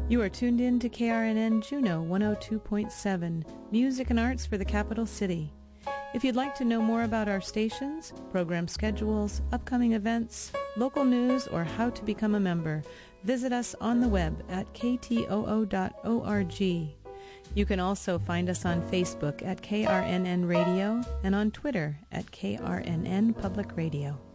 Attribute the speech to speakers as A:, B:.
A: You are tuned in to KRNN Juneau 102.7, music and arts for the capital city. If you'd like to know more about our stations, program schedules, upcoming events, local news, or how to become a member, visit us on the web at ktoo.org. You can also find us on Facebook at KRNN Radio and on Twitter at KRNN Public Radio.